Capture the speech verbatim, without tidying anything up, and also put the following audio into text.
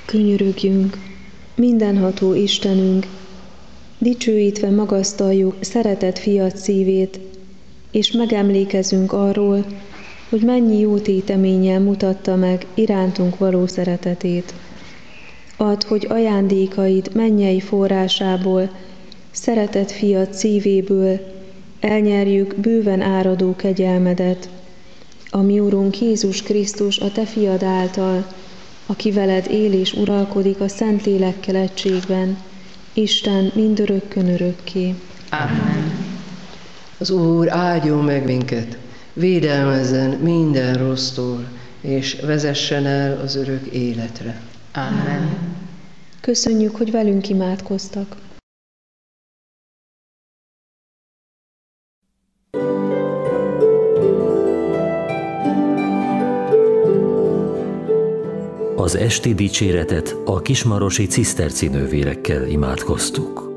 Könyörögjünk, mindenható Istenünk, dicsőítve magasztaljuk szeretett fiad szívét, és megemlékezünk arról, hogy mennyi jó téteménnyel mutatta meg irántunk való szeretetét. Add, hogy ajándékaid mennyei forrásából, szeretett fiad szívéből elnyerjük bőven áradó kegyelmedet, ami Urunk Jézus Krisztus a Te fiad által, aki veled él és uralkodik a Szentlélekkel egységben, Isten mindörökkön örökké. Amen. Az Úr áldjon meg minket, védelmezzen minden rossztól, és vezessen el az örök életre. Amen. Köszönjük, hogy velünk imádkoztak. Az esti dicséretet a kismarosi ciszterci nővérekkel imádkoztuk.